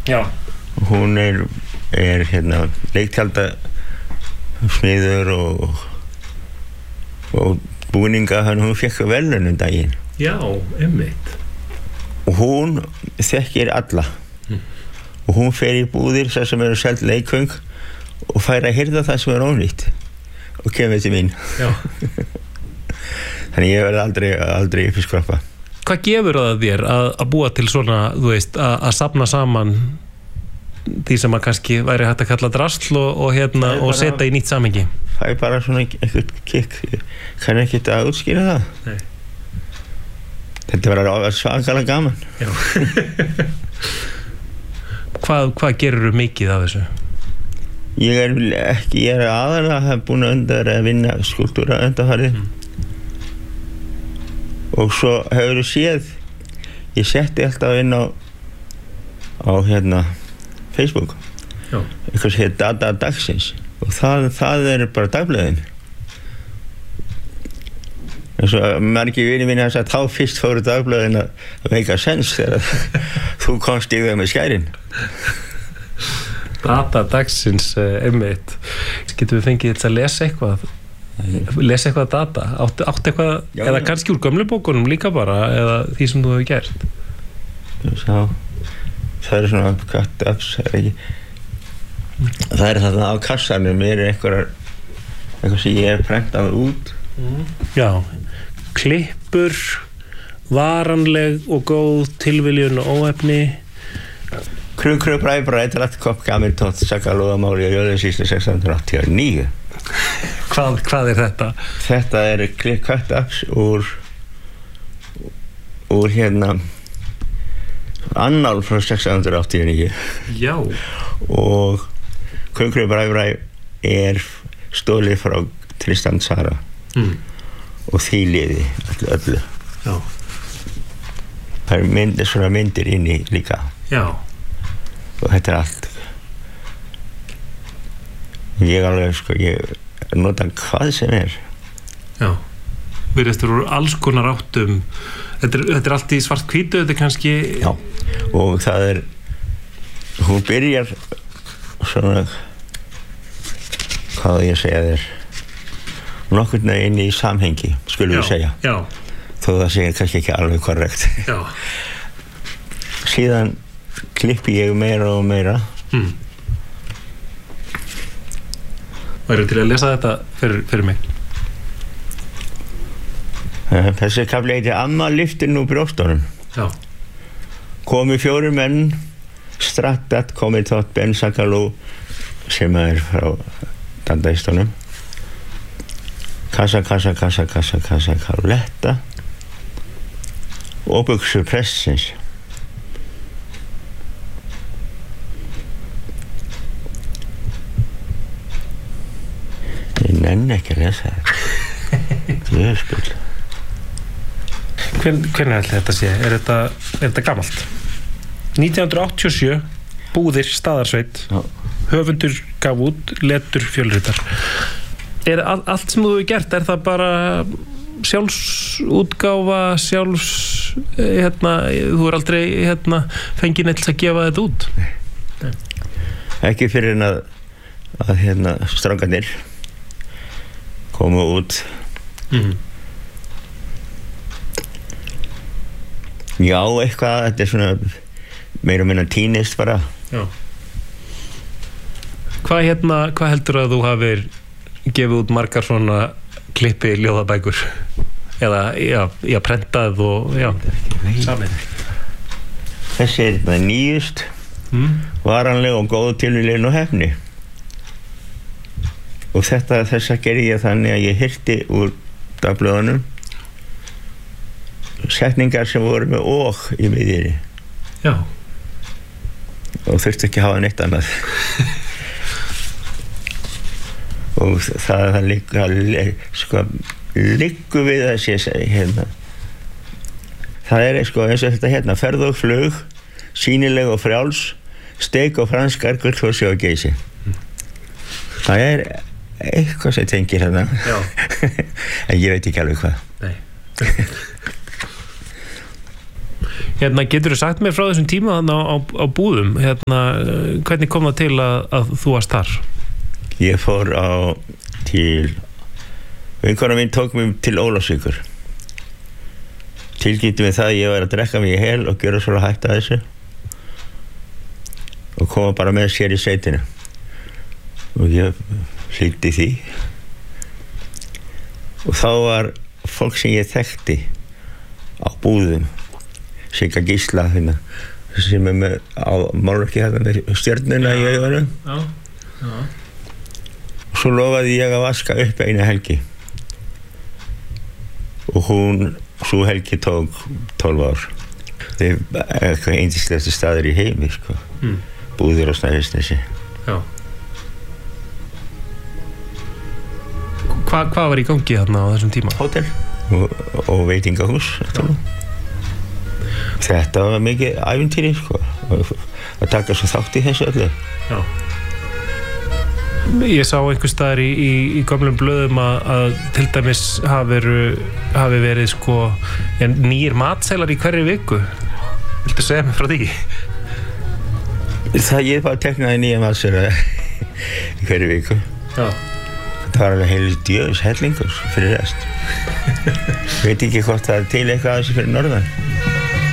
Já. Hún hérna leiktjalda smiður og búninga, hún fékk verðlaun daginn. Já, einmitt. Og hún þekkir alla. Og hún fer í búðir sem eru selt leikföng og fær að hirða það sem ónýtt og kemur til mín. Já. Þannig ég verð aldrei upp í skroppa. Hvað gefur það þér að búa til svona, þú veist, að safna saman því sem að kannski væri hægt að kalla drasl og setja í nýtt samhengi? Það bara svona eitthvað kikk. Ég kann ekki að útskýra það. Nei. Þetta var svakalega gaman. Já. Hvað gerirðu mikið af þessu? Ég er aðalega búin að vinna skúltúra undanfarið. Og svo hefur þú séð, ég setti alltaf inn á Facebook. Já. Eitthvað sem heit Data dagsins. Og það bara dagblöðin. Og svo margir vinir mínir að þá fyrst fóru dagblöðin að make a sense þegar þú komst í þau með skærin. Data dagsins, einmitt. Getum við fengið þetta að lesa eitthvað? Lesa eitthvað data? Áttu eitthvað, já, eða kannski úr gömlu bókunum líka bara, eða því sem þú hefur gert? Það svona cut-ups, það þarna á kassanum, eitthvað sem ég prentað út. Já, klippur, varanleg og góð tilviljun og óefni. Krumkrum bræ, rætt kopp gamir tótt, sakalóðamáli og Jóðinsíslu 1689. Hvað þetta? Þetta cut-ups úr annál frá 1689. Já. Og Krumkrum bræ stólið frá Tristan Tzara. Og því liði öllu. Já. Það svona myndir inni líka. Já. Og þetta allt. Ég nota hvað sem Já. Virðist úr alls konar áttum. Þetta allt í svart-hvítu, þetta kannski. Já. Og það hún byrjar svona, hvað ég segja þér, nokkurn veginn í samhengi, skulum við segja. Já. Þó það segir kannski ekki alveg korrekt. Já. Síðan klippi ég meira og meira. Væri til að lesa þetta fyrir mig? Þessi kafli heitir Amma lyftir nú brjóstunum. Já. Komu 4 menn, Strattat, Komitot, Ben Sakalú, sem frá dandaistunum. Kassa, Karletta og buxur prestsins. Ég nenni ekki að lesa þetta. Ég spil. Hvernig ætli þetta sé? Er þetta gamalt? 1987, Búðir, Staðarsveit. Já. Höfundur gaf út, letur fjölritar. Allt sem þú hefur gert, það bara sjálfsútgáfa, þú aldrei fengið neitt að gefa þetta út? Nei. Ekki fyrir en að strákarnir komu út. Já, eitthvað, þetta svona meira og minna tínist bara. Já. Hvað heldur að þú hafir gefið út margar svona klippi ljóðabækur? Eða, já, prentað og, já, samið. Þessi nýjust, varanleg og góð tilviljun og hefni. Og þessa gerði ég þannig að ég hirti úr dagblöðunum setningar sem voru með og í miðjunni. Já. Og þurfti ekki að hafa neitt annað. Og það liggur við að sé það eins og þetta ferð og flug, sýnileg og frjáls, steik og franskar, gullfoss og geysi. Það eitthvað sem tengir hérna. Já. En ég veit ekki alveg hvað. Nei. Geturðu sagt mér frá þessum tíma á Búðum, hvernig kom það til að þú varst þar? Ég fór til vinkona mín tók mig til Ólafsvíkur, tilkynnti mig það að ég var að drekka mig í hel og gera svo hægt að þessu og koma bara með sér í sveitina og ég hlýddi því og þá var fólk sem ég þekkti á Búðum, Sigga Gísla sem með á málverki með stjörnuna í augunum og svo lofaði ég að vaska upp eina helgi og sú helgi tók 12 ár. Það er eitthvað yndislegasti staður í heimi sko. Búðir á Snæfellsnesi. Já. Hvað var í gangi þarna á þessum tíma? Hótel og veitingahús. Þetta var mikið ævintýri sko. Að taka svo þátt í þessu öllu. Já. Ég sá einhvers staðar í gömlum blöðum að til dæmis hafi verið sko nýir matseðlar í hverri viku. Viltu segja mér frá því? Það ég bara teknaði nýja matseðla í hverri viku. Já. Það var alveg heilir djöfis hellingur fyrir rest. Veit ekki hvort það er til eitthvað að þessu fyrir norðan.